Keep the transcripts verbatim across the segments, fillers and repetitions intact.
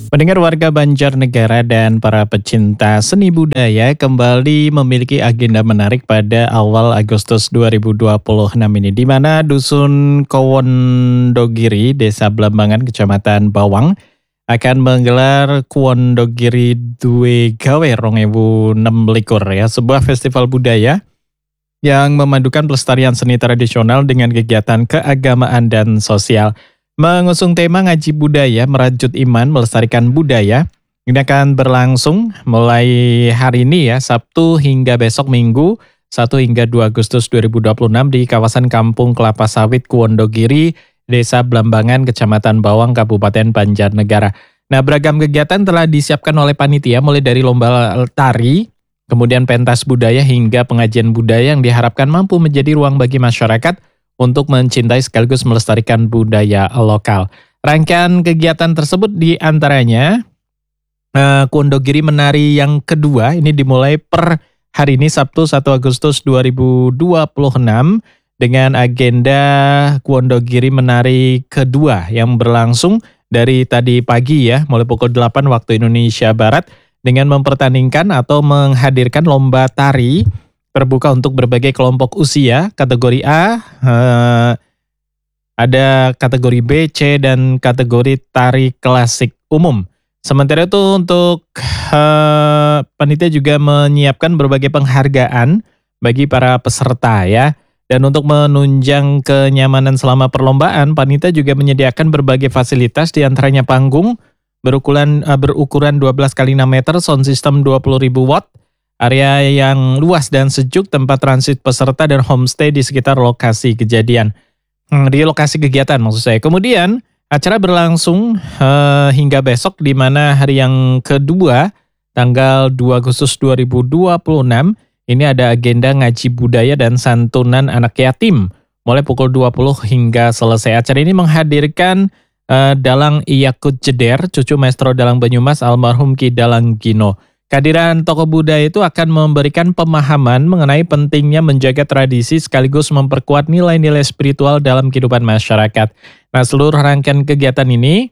Pendengar warga Banjarnegara dan para pecinta seni budaya kembali memiliki agenda menarik pada awal Agustus dua ribu dua puluh enam ini, di mana Dusun Kowondogiri, Desa Blambangan, Kecamatan Bawang, akan menggelar Kowondogiri Duwe Gawe dua ribu enam belas ya, sebuah festival budaya yang memadukan pelestarian seni tradisional dengan kegiatan keagamaan dan sosial. Mengusung tema ngaji budaya, merajut iman, melestarikan budaya. Ini akan berlangsung mulai hari ini ya, Sabtu hingga besok Minggu, satu hingga dua Agustus dua ribu dua puluh enam di kawasan Kampung Kelapa Sawit Kowondogiri, Desa Blambangan, Kecamatan Bawang, Kabupaten Banjarnegara. Nah, beragam kegiatan telah disiapkan oleh panitia, mulai dari lomba tari, kemudian pentas budaya hingga pengajian budaya yang diharapkan mampu menjadi ruang bagi masyarakat untuk mencintai sekaligus melestarikan budaya lokal. Rangkaian kegiatan tersebut diantaranya uh, Kowondogiri Menari yang kedua, ini dimulai per hari ini Sabtu satu Agustus dua ribu dua puluh enam dengan agenda Kowondogiri Menari kedua yang berlangsung dari tadi pagi ya, mulai pukul delapan waktu Indonesia Barat dengan mempertandingkan atau menghadirkan lomba tari terbuka untuk berbagai kelompok usia, kategori A, eh, ada kategori B, C, dan kategori tari klasik umum. Sementara itu untuk eh, panitia juga menyiapkan berbagai penghargaan bagi para peserta ya. Dan untuk menunjang kenyamanan selama perlombaan, panitia juga menyediakan berbagai fasilitas, diantaranya panggung berukuran, eh, berukuran dua belas kali enam meter, sound system dua puluh ribu watt, area yang luas dan sejuk, tempat transit peserta, dan homestay di sekitar lokasi kejadian. Hmm, di lokasi kegiatan maksud saya. Kemudian acara berlangsung uh, hingga besok, di mana hari yang kedua, tanggal dua Agustus dua ribu dua puluh enam, ini ada agenda ngaji budaya dan santunan anak yatim. Mulai pukul dua puluh hingga selesai. Acara ini menghadirkan uh, Dalang Iyakut Jeder, cucu maestro Dalang Banyumas almarhum Ki Dalang Gino. Kehadiran tokoh budaya itu akan memberikan pemahaman mengenai pentingnya menjaga tradisi sekaligus memperkuat nilai-nilai spiritual dalam kehidupan masyarakat. Nah, seluruh rangkaian kegiatan ini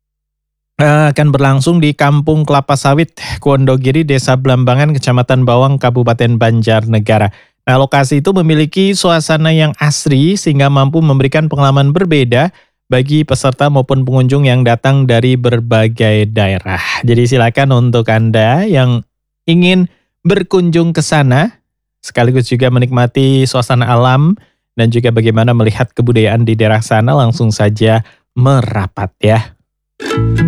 uh, akan berlangsung di Kampung Kelapa Sawit, Kowondogiri, Desa Blambangan, Kecamatan Bawang, Kabupaten Banjarnegara. Nah, lokasi itu memiliki suasana yang asri sehingga mampu memberikan pengalaman berbeda bagi peserta maupun pengunjung yang datang dari berbagai daerah. Jadi silakan untuk Anda yang ingin berkunjung ke sana, sekaligus juga menikmati suasana alam dan juga bagaimana melihat kebudayaan di daerah sana, langsung saja merapat ya.